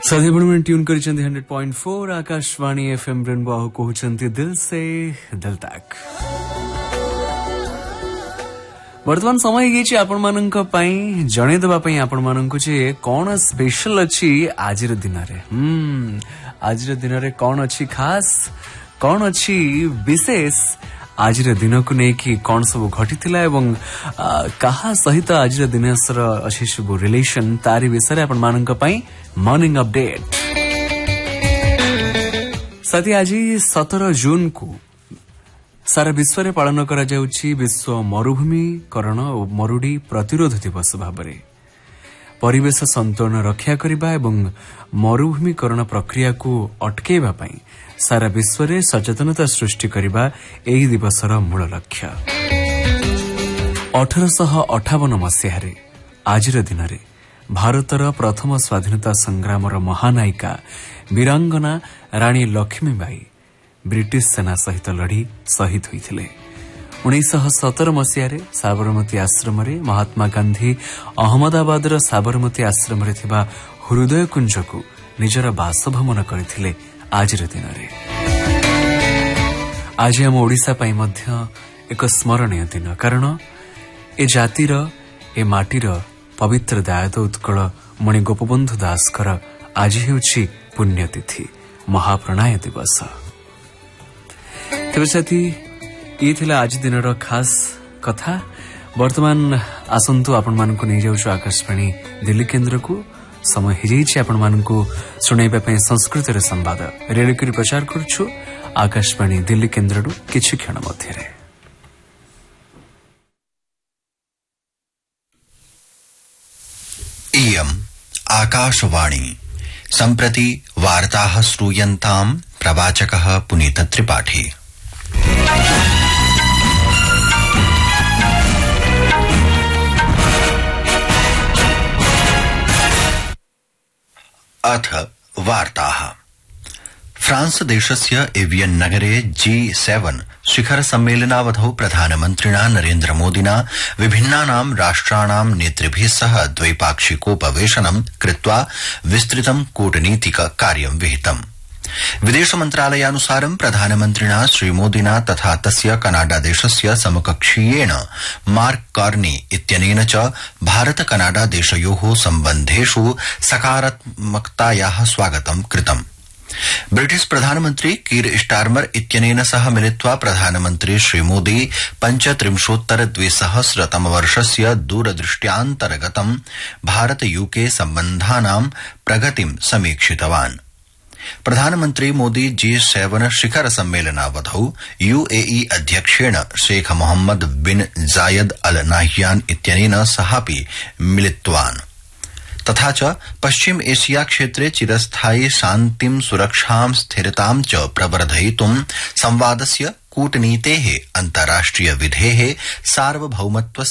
साथी बड़े ट्यून कर 100.4 आकाशवाणी एफएम रेनबो आहु कहउछंती दिल से दिल तक। वर्तमान समय ये आपण मानक पई जणे देबा पई आपण मानक जे कोन स्पेशल अछि आजिर दिन रे। आजिर दिन रे कोन अछि खास कोन अछि विशेष आजिर दिन को नै कि कोन सब घटिथिला एवं कहा सहित आजिर दिनसर अछि सब रिलेशन तारी विषय आपण मानक पई मॉर्निंग अपडेट। साथी आज 17 जून को सारा विश्व में पालन करा जाउछि विश्व मरुभूमिकरण और मरुड़ी प्रतिरोध दिवस भाबरे। परिवेश संतुलन रक्षा करिबा एवं मरुभूमिकरण प्रक्रिया को अटकेबा पई सारा विश्व में सचेतनता सृष्टि करिबा एही दिवसर मूल लक्ष्य। 1858 मसीह रे आजिर दिन रे भारतर प्रथम स्वाधीनता संग्रामर महानायिका वीरांगना रानी लक्ष्मीबाई ब्रिटिश सेना सहित लड़ी शहीद होइथिले। 1917 मसीह रे साबरमती आश्रम रे महात्मा गांधी अहमदाबाद साबरमती आश्रम रे थिबा हृदय कुंज को निजर बासभवन करथिले। आजिर दिन रे आज हम ओडिसा पई मध्य एक स्मरणीय दिन, कारण ए जातिर ए माटीर पवित्र दायद उत्कल मणि गोपबंधु दासकर आज हेउछि पुण्यतिथि महाप्रणाय दिवस। तेरे साथी ये थिला आज दिनर खास कथा। वर्तमान आसंतु आपण मानकु नै जाउछु आकाशवाणी दिल्ली केंद्र को। समय हो जाइछि आपण मानकु सुनाइबा पई संस्कृत रे संवाद रेडियो करी प्रचार करछु आकाशवाणी दिल्ली केंद्र रु किछि क्षण मध्ये रे। इयम् आकाशवाणी सम्प्रति वार्ताः श्रूयन्ताम् प्रवाचकः पुनीत त्रिपाठी। अथ वार्ताः। फ्रांस देशस्य एवियन नगरे G7 शिखर सम्मेलनावधौ प्रधानमन्त्रिणा नरेन्द्र मोदिना विभिन्नानां राष्ट्राणां नेतृभिः सह द्वैपाक्षिकोपवेशनं कृत्वा विस्तृतं कूटनीतिक कार्यं विहितम्। विदेश मन्त्रालयानुसारं प्रधानमन्त्रिणा श्रीमोदिना तथा तस्य कनाडा देशस्य समकक्षीयेण मार्क कार्नी इत्यनेन च भारत कनाडा देशयोः सम्बन्धेषु सकारात्मकतायाः स्वागतं कृतम्। ब्रिटिश प्रधानमन्त्री कीर स्टारमर इत्यनेन सह मिलित्वा प्रधानमन्त्री श्रीमोदी 35-2000 दूरदृष्ट्यान्तर्गतं भारत यूके सम्बन्धानां प्रगतिं समीक्षितवान्। प्रधानमन्त्री मोदी G7 शिखर सम्मेलनावधौ UAE अध्यक्षेण शेख मोहम्मद बिन जायद अल नाह्यान इत्यनेन सहापि मिलितवान्। तथा च पश्चिम एशिया क्षेत्रे चिरस्थायी शान्तिं सुरक्षां स्थिरतां च प्रवर्धयितुं संवादस्य कूटनीतेः अन्ताराष्ट्रिय विधेः सार्वभौमत्व